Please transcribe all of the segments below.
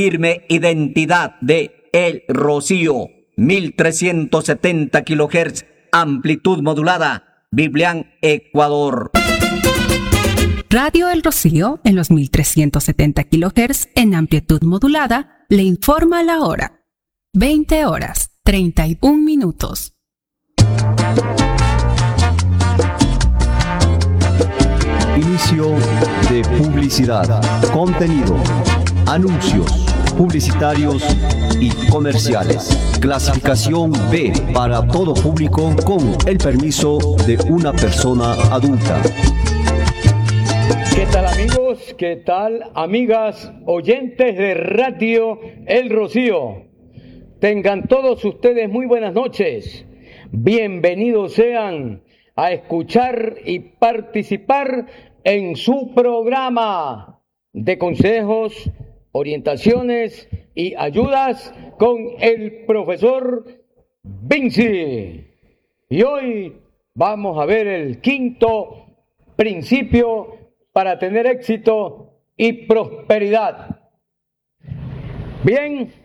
firme identidad de El Rocío, 1370 kHz, amplitud modulada, Biblián, Ecuador. Radio El Rocío, en los 1370 kHz, en amplitud modulada, le informa la hora. 20 horas, 31 minutos. Inicio de publicidad, contenido, anuncios publicitarios y comerciales. Clasificación B para todo público con el permiso de una persona adulta. ¿Qué tal, amigos? ¿Qué tal, amigas oyentes de Radio El Rocío? Tengan todos ustedes muy buenas noches. Bienvenidos sean a escuchar y participar en su programa de consejos, orientaciones y ayudas con el profesor Vinci. Y hoy vamos a ver el quinto principio para tener éxito y prosperidad. Bien,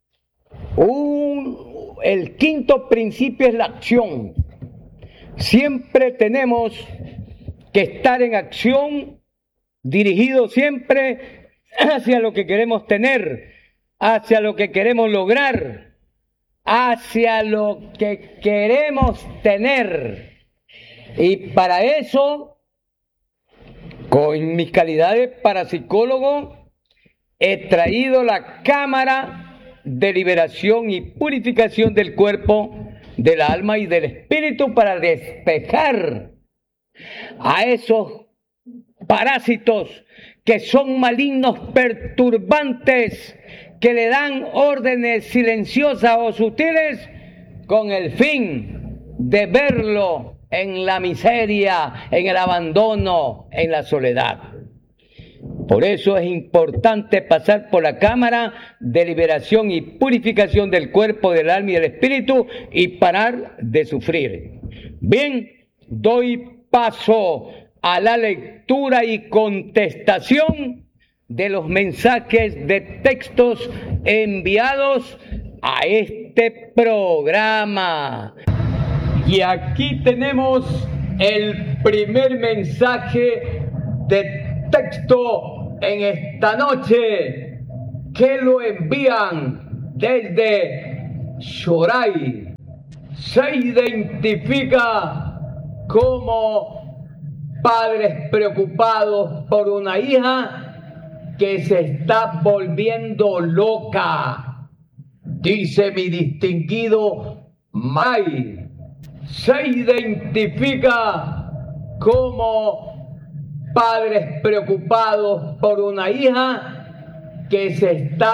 el quinto principio es la acción. Siempre tenemos que estar en acción, dirigido siempre hacia lo que queremos tener, hacia lo que queremos lograr, hacia lo que queremos tener. Y para eso, con mis calidades parapsicólogo, he traído la cámara de liberación y purificación del cuerpo, del alma y del espíritu para despejar a esos parásitos que son malignos, perturbantes, que le dan órdenes silenciosas o sutiles con el fin de verlo en la miseria, en el abandono, en la soledad. Por eso es importante pasar por la cámara de liberación y purificación del cuerpo, del alma y del espíritu y parar de sufrir. Bien, doy paso a la lectura y contestación de los mensajes de textos enviados a este programa. Y aquí tenemos el primer mensaje de texto en esta noche, que lo envían desde Shoray. Se identifica como padres preocupados por una hija que se está volviendo loca. Dice mi distinguido May. Se identifica como padres preocupados por una hija que se está